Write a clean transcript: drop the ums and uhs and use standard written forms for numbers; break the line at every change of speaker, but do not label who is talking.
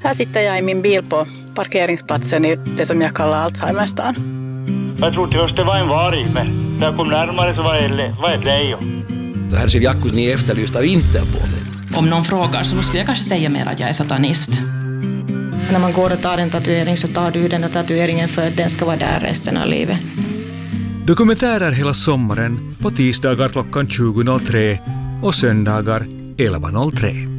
Här sitter jag i min bil på parkeringsplatsen i det som jag kallar Alzheimerstan.
Jag trodde först det var en varg, men när jag kom närmare så var ett lejon.
Herr Sirjakus, ni är efterlyst av Interpol.
Om någon frågar så skulle jag kanske säga mer att jag är satanist.
När man går och tar en tatuering så tar du den där tatueringen för att den ska vara där resten av livet.
Dokumentärer hela sommaren på tisdagar klockan 20.03 och söndagar 11.03.